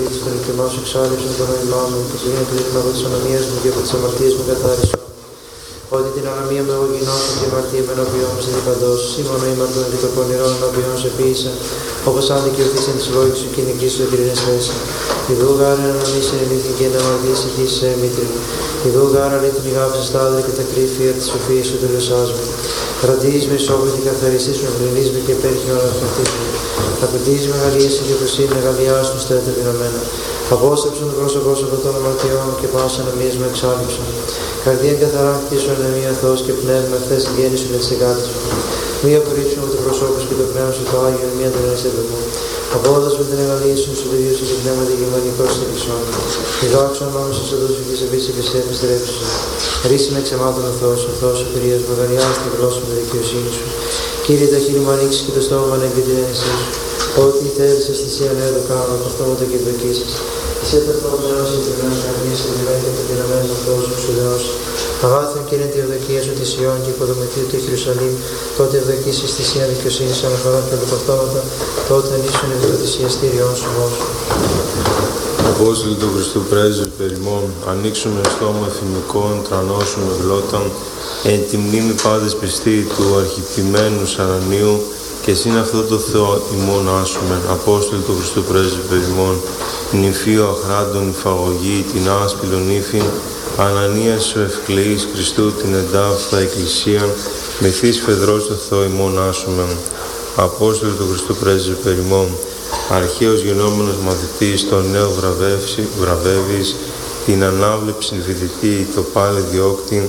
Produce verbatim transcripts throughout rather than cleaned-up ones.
Στον οικεμάς εξάλληψον των νοημά μου, και ζήνια πλήρημα από τις ανομίες μου και από τις αμαρτίες μου καθάρισον. Ότι την ανομία μου εγώ γινώσουν και η αμαρτία με ενώπιόν μου σε διπαντός, σήμωνο ήμαρτον και το πονηρόν ενώπιόν σε ποίησα, όπως αν δικαιωθείς εν της λόγης σου και νικείς σου εγκρίνες μέσα. Ιδού γάρα να μην σε ενήθη και να αμαρτήσει τη σε μήτρη. Ιδού γάρα λέει την ηγάψη στα άδρα και τα κρύφια της σοφίας σου τελειωσάς μου. Ραντείς με σώπη και καθαριστείς με ευλενείς με και πέρχει όλα αυτής μου. Απαιτείς μεγαλίες και δικαιοσύνη μεγαλειάς μου στα ταπεινωμένα. Απόστρεψον το πρόσωπό σου από των αμαρτιών και πάσα ανομίες μου εξάλληψον. Καρδία καθαρά χτίσου ανεμία Θεός και πνεύμα χθες γέννησου με τις εγκάτες μου. Μη απορρίψουν με το προσώπο και το πνεύμα σου το Άγιο, μία τον ενσέβεμο. Απόδος με την εγαλία σου, σου τελείω σου και πνεύμα την γεμανικό στην εξών. Ιδάξω ανώμη σου, εδώ σου και σε πίση και σε επιστρέψου. Ρίση με ξεμάτων ο Θεός, ο Θεός ο Κυρίας, μεγαλειάς τη γλώσσα με δικαιοσύνη σου. Κύριε, τα χείλη μου ανοίξει και το στόμα μου ανέγκρι την ένεσή σου. Ό,τι θέλεις στη θυσία νέα το κάνω, το στόμα το κεντροκίσεις. Εσύ τα πνεύμα σου, την πνεύμα καρδίας και την και την πειραμένη ο Θεός σου σου δεώσει. Αγάθεν και είναι τη ευδοκία σου τη Ιών και υποδομηθείου του Ιερουσαλήμ, τότε ευδοκίσεις στη θυσία δικαιοσύνης αναφορά και ολοκαυτώματα, τότε ανήσουν επί το θυσιαστήριόν σου μόσου. Απόστολοι του Χριστού πρέσβης περιμών, ανοίξουμε στόμα εφημικών, τρανώσουμε γλώταν, εν τη μνήμη πάντες πιστή του αρχιτημένου Σαρανίου, και συν αυτό το Θεό ημών άσουμεν. Απόστολοι του Χριστού πρέσβης περιμών, νηφίο αχράντων υφαγωγή, την άσπηλον ύφην, Ανανίας σου ευκλεής Χριστού την εντάφθα εκκλησίαν, μυθείς φεδρός το Θεό ημών άσουμεν. Απόστολοι του Χριστού πρέσβης περιμών, αρχαίος γενόμενος μαθητής, το νέο βραβεύεις, την ανάβλεψη φοιτητή, το πάλι διώκτη,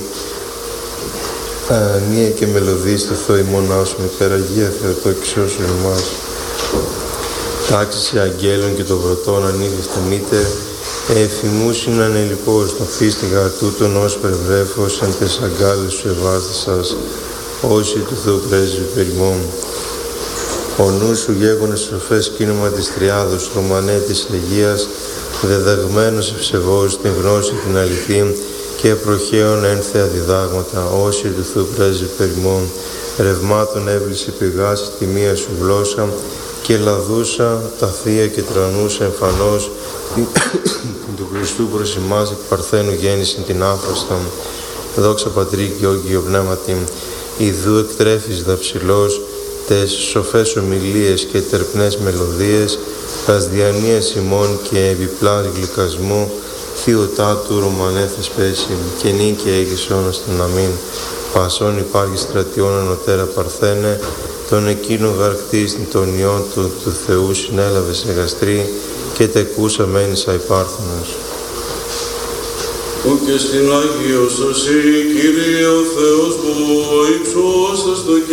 ανία και μελωδή στο Θεό ημών άσουμεν. Υπεραγία Θεοτό εξώσου εμάς. Τάξεις αγγέλων και των βρωτών ανήβευτε μήτερ, εφημούσιν ανελικός το πίστη γαρτούτων ως περβρέφος εν τες αγκάλες σου ευάστησας, όσοι του Θεού πρέσβη περιμών. Ο νους σου γέγονε σοφές κίνημα της τριάδος, Ρωμανέ της Αγίας, δεδαγμένος ευσεβώς την γνώση την αληθή και προχαίων ένθεα διδάγματα, όσοι του Θεού πρέσβη περιμών. Ρευμάτων έβλησε πηγάς τη μία σου γλώσσα και λαδούσα τα θεία και τρανούσα εμφανώς του Χριστού προς εμάς εκ παρθένου γέννησιν την άφραστα. Δόξα Πατρί και Όγγιο Πνεύματι, ιδού εκτρέφεις δαψιλός, τες σοφές ομιλίες και τερπνές μελωδίες, τας διανοίας ημών και επιπλάς γλυκασμού, θείωτά του Ρωμανέ θεσπέσιν, και νίκη έγεις όνας την αμήν. Πασόν υπάρχει στρατιών ανωτέρα παρθένε, τον εκείνο γαρκτής τον ιόν του, του Θεού συνέλαβε σε γαστρή, και τεκούσα μένεις αϊπάρθωνος. Ου και στην Άγιος εσύ, Κύριε ο Θεός μου, υψώσας το